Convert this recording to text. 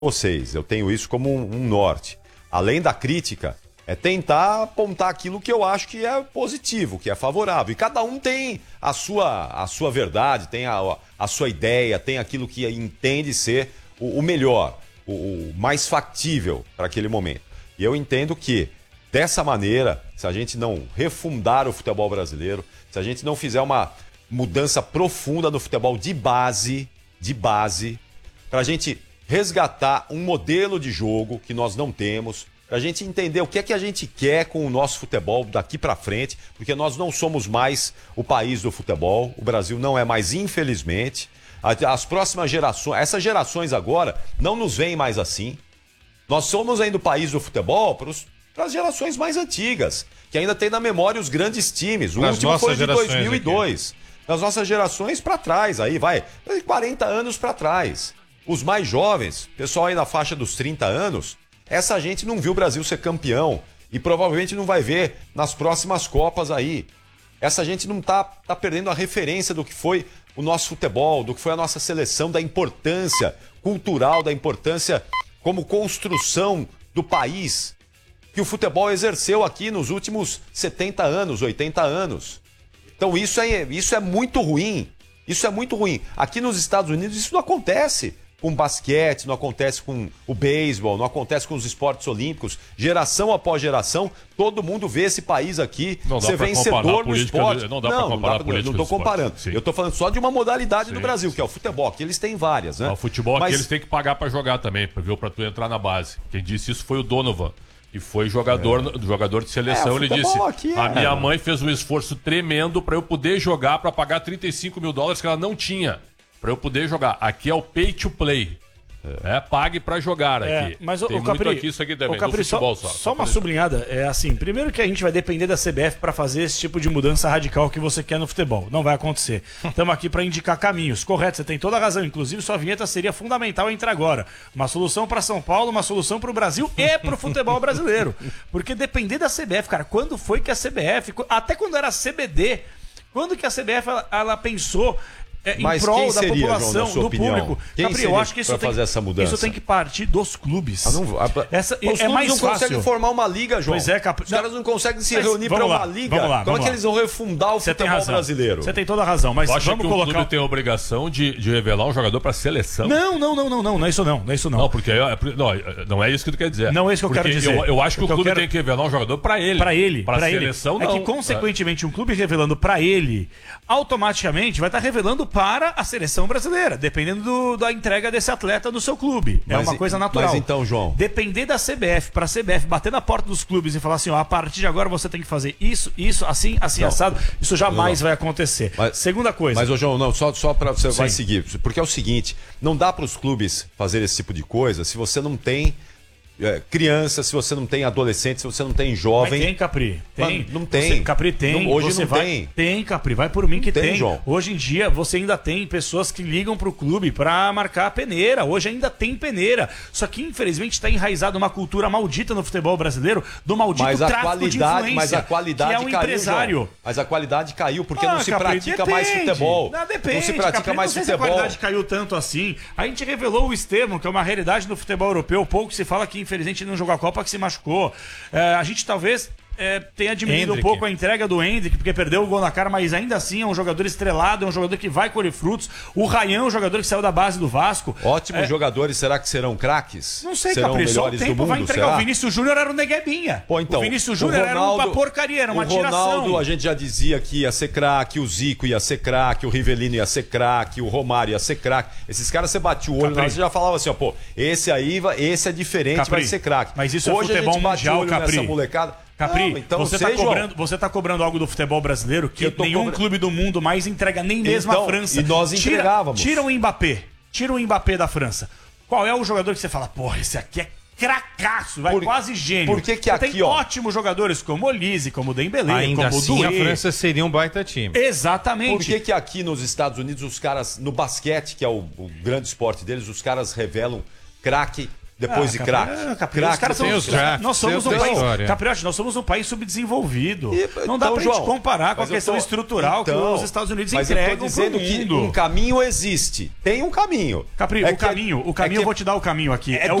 vocês, eu tenho isso como um norte. Além da crítica, é tentar apontar aquilo que eu acho que é positivo, que é favorável. E cada um tem a sua verdade, tem a sua ideia, tem aquilo que entende ser o melhor, o mais factível para aquele momento. E eu entendo que, dessa maneira, se a gente não refundar o futebol brasileiro, se a gente não fizer uma mudança profunda no futebol de base, para a gente resgatar um modelo de jogo que nós não temos, para a gente entender o que é que a gente quer com o nosso futebol daqui para frente, porque nós não somos mais o país do futebol, o Brasil não é mais, infelizmente. As próximas gerações, essas gerações agora, não nos veem mais assim. Nós somos ainda o país do futebol para as gerações mais antigas, que ainda tem na memória os grandes times. O último foi de 2002. Nas nossas gerações para trás, aí vai, 40 anos para trás. Os mais jovens, pessoal aí na faixa dos 30 anos, essa gente não viu o Brasil ser campeão e provavelmente não vai ver nas próximas Copas aí. Essa gente não tá perdendo a referência do que foi o nosso futebol, do que foi a nossa seleção, da importância cultural, da importância como construção do país que o futebol exerceu aqui nos últimos 70 anos, 80 anos. Então isso é muito ruim. Isso é muito ruim. Aqui nos Estados Unidos isso não acontece com basquete, não acontece com o beisebol, não acontece com os esportes olímpicos. Geração após geração, todo mundo vê esse país aqui ser vencedor no esporte. Não dá para comparar a política. Não estou comparando. Eu estou falando só de uma modalidade do Brasil, que é o futebol. Aqui eles têm várias, né? O futebol aqui eles têm que pagar para jogar também, para tu entrar na base. Quem disse isso foi o Donovan. E foi jogador de seleção. Ele disse: a minha mãe fez um esforço tremendo para eu poder jogar, para pagar $35 mil que ela não tinha, para eu poder jogar. Aqui é o pay to play. Pague para jogar aqui. Mas tem o muito Capri, aqui, isso aqui também, Capri, do futebol só uma sublinhada. É assim, primeiro que a gente vai depender da CBF para fazer esse tipo de mudança radical que você quer no futebol. Não vai acontecer. Estamos aqui para indicar caminhos. Correto, você tem toda a razão. Inclusive, sua vinheta seria fundamental entrar agora. Uma solução para São Paulo, uma solução para o Brasil e para o futebol brasileiro. Porque depender da CBF, cara, quando foi que a CBF, até quando era a CBD, quando que a CBF ela pensou em prol da população, João, do público? Capri, eu acho que isso tem que partir dos clubes. Os clubes mais não fácil. conseguem formar uma liga, João. Pois é, Capri. Os caras não conseguem se reunir para uma liga. Como é que eles vão refundar o futebol brasileiro? Você tem toda a razão, mas vamos colocar... o clube tem a obrigação de revelar um jogador para a seleção? Não é isso não. Não, porque não é isso que tu quer dizer. Não é isso que eu quero dizer. Eu acho que o clube tem que revelar um jogador para ele. Para a seleção, não. É que, consequentemente, um clube revelando para ele, automaticamente vai estar revelando para a seleção brasileira, dependendo da entrega desse atleta no seu clube. É uma coisa natural. Mas então, João, depender da CBF, para a CBF bater na porta dos clubes e falar assim, ó, a partir de agora você tem que fazer isso, assim, assado, isso jamais vai acontecer. Segunda coisa. Mas, ô João, só para você vai seguir, porque é o seguinte, não dá para os clubes fazer esse tipo de coisa se você não tem criança, se você não tem adolescente, se você não tem jovem. Mas tem, Capri. Tem. Não tem. Capri tem. Hoje não tem. Tem, Capri. Vai por mim que tem. João. Hoje em dia você ainda tem pessoas que ligam pro clube pra marcar a peneira. Hoje ainda tem peneira. Só que infelizmente está enraizada uma cultura maldita no futebol brasileiro, do maldito tráfico de influência. Mas a qualidade que é um caiu, empresário. João. Mas a qualidade caiu porque não se Capri, pratica mais futebol. Não se pratica mais futebol. Se a qualidade caiu tanto assim. A gente revelou o Estevam, que é uma realidade no futebol europeu. Pouco se fala que infelizmente não jogou a Copa, que se machucou. A gente talvez tenha diminuído um pouco a entrega do Hendrick, porque perdeu o gol na cara, mas ainda assim é um jogador estrelado, é um jogador que vai colher frutos. O Ryan é um jogador que saiu da base do Vasco. Ótimos jogadores, será que serão craques? Não sei, serão Capri, só o melhores tempo do mundo, vai entregar. será? O Vinícius Júnior era um neguebinha. Então, o Vinícius Júnior era uma porcaria, era uma tiração. O Ronaldo, a gente já dizia que ia ser craque, o Zico ia ser craque, o Rivelino ia ser craque, o Romário ia ser craque. Esses caras, você batia o olho, você já falava assim, ó, pô, esse é diferente, Capri, vai ser craque. Mas isso hoje é futebol mundial, Capri. Nessa molecada. Capri, não, então você tá cobrando algo do futebol brasileiro que nenhum clube do mundo mais entrega, nem mesmo a França. E nós entregávamos. Tira o Mbappé da França. Qual é o jogador que você fala, porra, esse aqui é cracaço, quase gênio. Por que aqui, tem ótimos jogadores como Olise, como Dembélé, ainda como assim, Doué. a França seria um baita time. Exatamente. Por que aqui nos Estados Unidos os caras, no basquete, que é o grande esporte deles, os caras revelam craque depois de craque. Os caras são os drafts. Nós somos um país. Capriotti, nós somos um país subdesenvolvido. Não dá pra gente comparar com a questão estrutural que os Estados Unidos entregam pro mundo. Que um caminho existe. Tem um caminho. O caminho, eu vou te dar o caminho aqui.